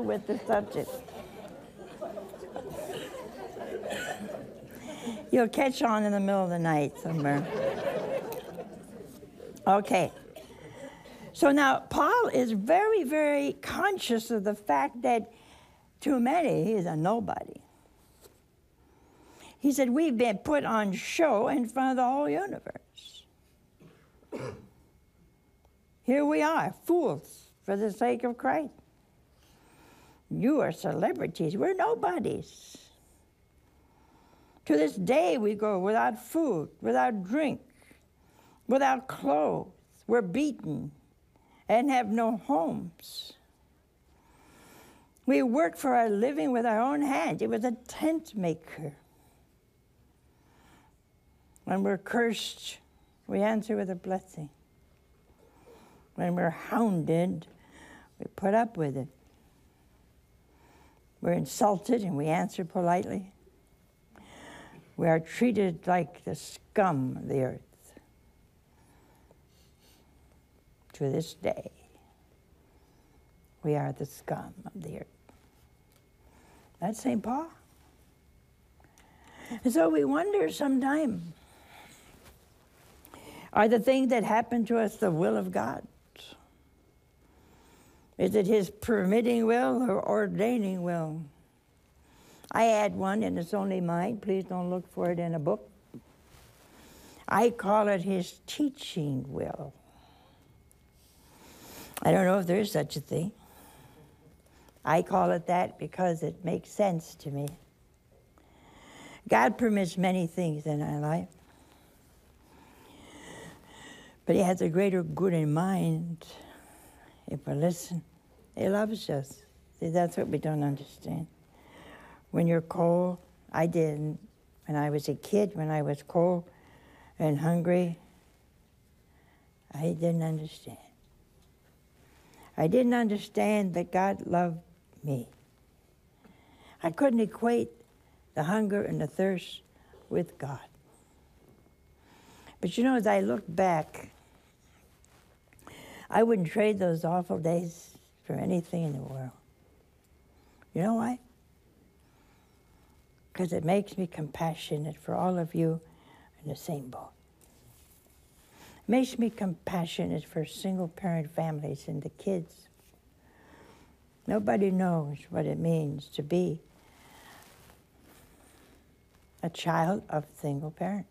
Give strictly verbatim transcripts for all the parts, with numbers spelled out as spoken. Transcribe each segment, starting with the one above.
trouble with the subject. You'll catch on in the middle of the night somewhere. Okay. So now, Paul is very, very conscious of the fact that to many, he is a nobody. He said, we've been put on show in front of the whole universe. Here we are, fools for the sake of Christ. You are celebrities. We're nobodies. To this day, we go without food, without drink, without clothes. We're beaten and have no homes. We work for our living with our own hands. It was a tent maker. When we're cursed, we answer with a blessing. When we're hounded, we put up with it. We're insulted and we answer politely. We are treated like the scum of the earth. To this day, we are the scum of the earth. That's Saint Paul. And so we wonder sometime, are the things that happen to us the will of God? Is it his permitting will or ordaining will? I add one, and it's only mine. Please don't look for it in a book. I call it his teaching will. I don't know if there is such a thing. I call it that because it makes sense to me. God permits many things in our life, but he has a greater good in mind if we listen. He loves us. See, that's what we don't understand. When you're cold, I didn't. When I was a kid, when I was cold and hungry, I didn't understand. I didn't understand that God loved me. I couldn't equate the hunger and the thirst with God. But you know, as I look back, I wouldn't trade those awful days for anything in the world. You know why? Because it makes me compassionate for all of you in the same boat. It makes me compassionate for single-parent families and the kids. Nobody knows what it means to be a child of single parent.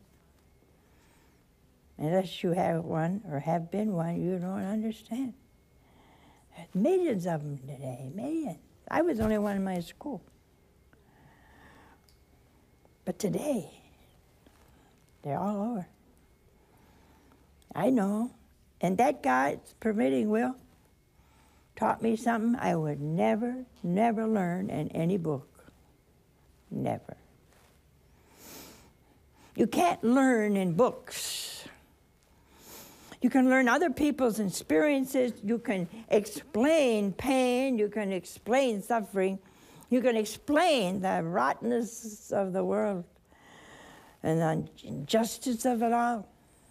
Unless you have one or have been one, you don't understand. There's millions of them today, millions. I was the only one in my school. But today, they're all over. I know. And that God's permitting will taught me something I would never, never learn in any book. Never. You can't learn in books. You can learn other people's experiences. You can explain pain. You can explain suffering. You can explain the rottenness of the world and the injustice of it all.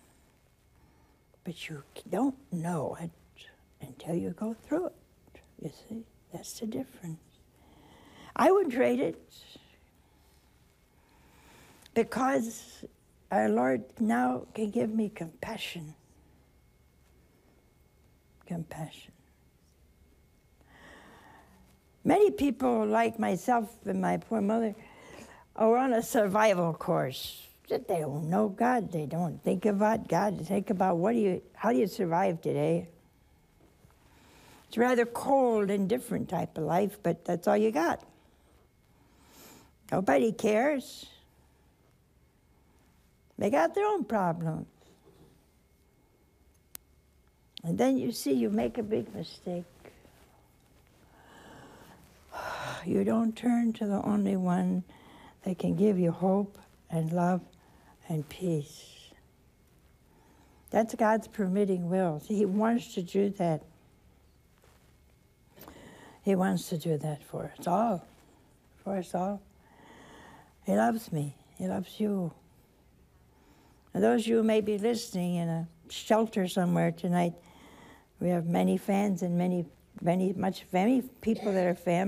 But you don't know it until you go through it. You see, that's the difference. I would trade it because our Lord now can give me compassion. Compassion. Many people like myself and my poor mother are on a survival course. They don't know God. They don't think about God. They think about what do you, how do you survive today? It's a rather cold and different type of life, but that's all you got. Nobody cares. They got their own problems. And then you see you make a big mistake. You don't turn to the only one that can give you hope and love and peace. That's God's permitting will. See, he wants to do that. He wants to do that for us all. For us all. He loves me. He loves you. And those of you who may be listening in a shelter somewhere tonight, we have many fans and many, many, much, many people that are fans.